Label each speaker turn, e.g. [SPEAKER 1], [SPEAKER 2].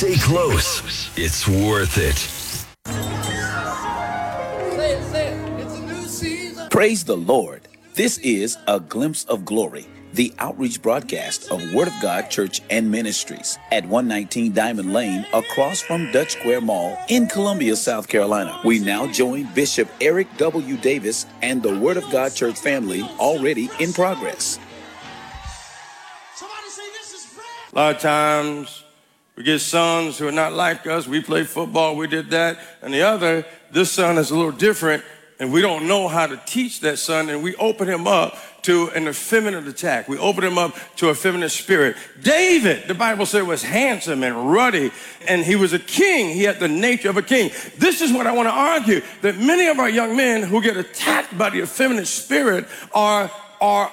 [SPEAKER 1] Stay close. It's worth it.
[SPEAKER 2] Say it. It's a new season.
[SPEAKER 3] Praise the Lord. This is A Glimpse of Glory, the outreach broadcast of Word of God Church and Ministries at 119 Diamond Lane across from Dutch Square Mall in Columbia, South Carolina. We now join Bishop Eric W. Davis and the Word of God Church family already in progress.
[SPEAKER 4] A lot of times we get sons who are not like us. We play football, we did that. And the other, this son is a little different, and we don't know how to teach that son, and we open him up to an effeminate attack. We open him up to a feminine spirit. David, the Bible said, was handsome and ruddy, and he was a king. He had the nature of a king. This is what I want to argue, that many of our young men who get attacked by the effeminate spirit are